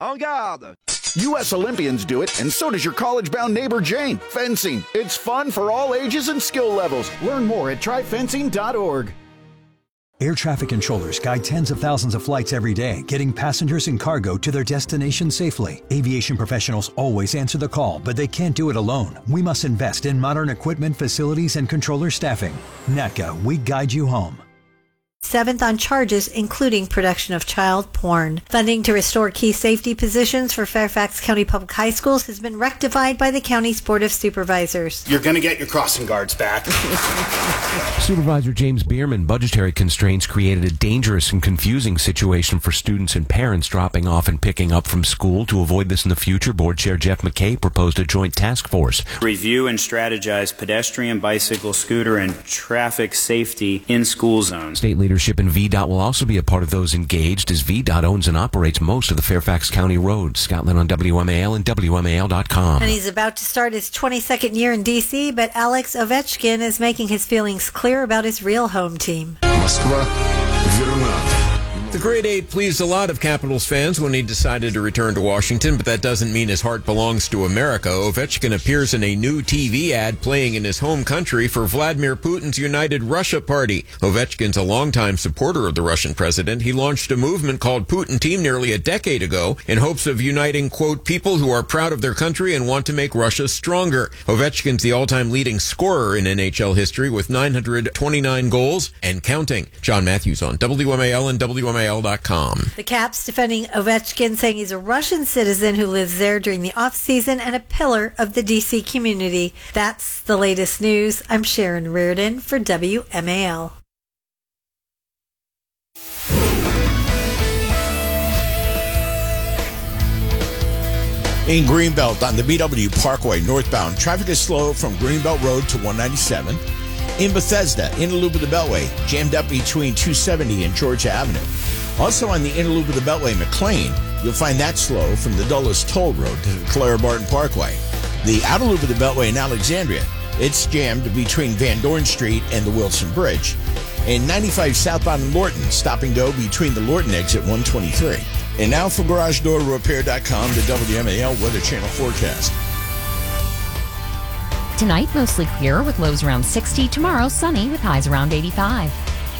En garde! U.S. Olympians do it, and so does your college-bound neighbor Jane. Fencing. It's fun for all ages and skill levels. Learn more at tryfencing.org. Air traffic controllers guide tens of thousands of flights every day, getting passengers and cargo to their destination safely. Aviation professionals always answer the call, but they can't do it alone. We must invest in modern equipment, facilities, and controller staffing. NATCA, we guide you home. 7th on charges, including production of child porn. Funding to restore key safety positions for Fairfax County Public High Schools has been rectified by the county's Board of Supervisors. You're going to get your crossing guards back. Supervisor James Bierman, budgetary constraints created a dangerous and confusing situation for students and parents dropping off and picking up from school. To avoid this in the future, Board Chair Jeff McKay proposed a joint task force. Review and strategize pedestrian, bicycle, scooter, and traffic safety in school zones. State leadership in VDOT will also be a part of those engaged, as VDOT owns and operates most of the Fairfax County roads. Scotland on WMAL and WMAL.com. And he's about to start his 22nd year in D.C., but Alex Ovechkin is making his feelings clear about his real home team. Moskva, Verona. The grade 8 pleased a lot of Capitals fans when he decided to return to Washington, but that doesn't mean his heart belongs to America. Ovechkin appears in a new TV ad playing in his home country for Vladimir Putin's United Russia Party. Ovechkin's a longtime supporter of the Russian president. He launched a movement called Putin Team nearly a decade ago in hopes of uniting, quote, people who are proud of their country and want to make Russia stronger. Ovechkin's the all-time leading scorer in NHL history with 929 goals and counting. John Matthews on WMAL and WMAL.com. The Caps defending Ovechkin, saying he's a Russian citizen who lives there during the off-season and a pillar of the D.C. community. That's the latest news. I'm Sharon Reardon for WMAL. In Greenbelt on the BW Parkway northbound, traffic is slow from Greenbelt Road to 197. In Bethesda, Inner Loop of the Beltway, jammed up between 270 and Georgia Avenue. Also on the Inner Loop of the Beltway, McLean, you'll find that slow from the Dulles Toll Road to the Clara Barton Parkway. The Outer Loop of the Beltway in Alexandria, it's jammed between Van Dorn Street and the Wilson Bridge. And 95 southbound in Lorton, stop and go between the Lorton exit 123. And now for GarageDoorRepair.com, the WMAL Weather Channel forecast. Tonight, mostly clear with lows around 60. Tomorrow, sunny with highs around 85.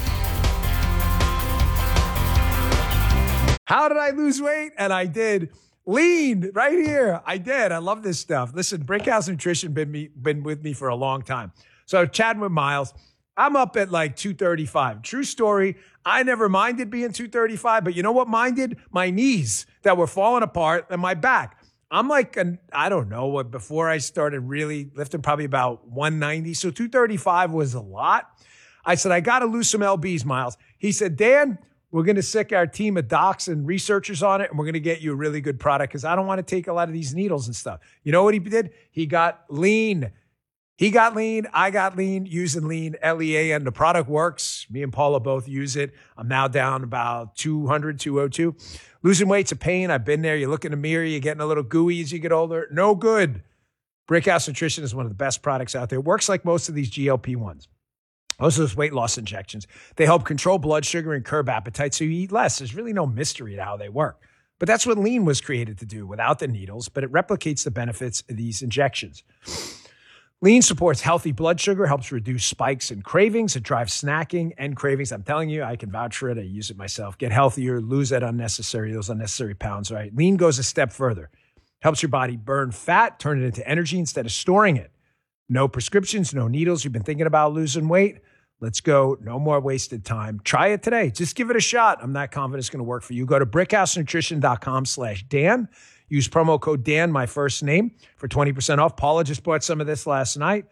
How did I lose weight? And I did. Lean right here. I did. I love this stuff. Listen, Brickhouse Nutrition been with me for a long time. So chatting with Miles, I'm up at like 235. True story. I never minded being 235, but you know what minded? My knees that were falling apart and my back. I'm like, I don't know, before I started really lifting, probably about 190. So 235 was a lot. I said, I got to lose some LBs, Miles. He said, Dan, we're going to sick our team of docs and researchers on it, and we're going to get you a really good product because I don't want to take a lot of these needles and stuff. You know what he did? He got lean. He got lean. I got lean using lean, LEA, and the product works. Me and Paula both use it. I'm now down about 200, 202. Losing weight's a pain. I've been there. You look in the mirror, you're getting a little gooey as you get older. No good. Brickhouse Nutrition is one of the best products out there. It works like most of these GLP-1s. Most of those weight loss injections. They help control blood sugar and curb appetite so you eat less. There's really no mystery to how they work. But that's what lean was created to do without the needles, but it replicates the benefits of these injections. Lean supports healthy blood sugar, helps reduce spikes and cravings. It drives snacking and cravings. I'm telling you, I can vouch for it. I use it myself. Get healthier, lose those unnecessary pounds, right? Lean goes a step further. Helps your body burn fat, turn it into energy instead of storing it. No prescriptions, no needles. You've been thinking about losing weight? Let's go. No more wasted time. Try it today. Just give it a shot. I'm not confident it's going to work for you. Go to brickhousenutrition.com/Dan. Use promo code Dan, my first name, for 20% off. Paula just bought some of this last night.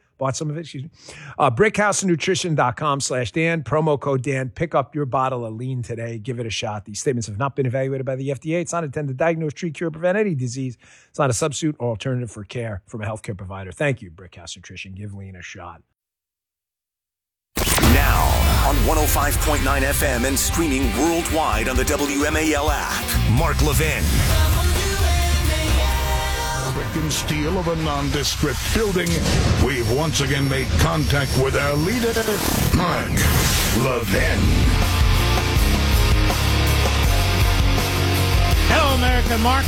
Brickhousenutrition.com/Dan. Promo code Dan. Pick up your bottle of lean today. Give it a shot. These statements have not been evaluated by the FDA. It's not intended to diagnose, treat, cure, or prevent any disease. It's not a substitute or alternative for care from a healthcare provider. Thank you, Brickhouse Nutrition. Give lean a shot. Now, on 105.9 FM and streaming worldwide on the WMAL app, Mark Levin. Brick and steel of a nondescript building, we've once again made contact with our leader, Mark Levin. Hello, America. Mark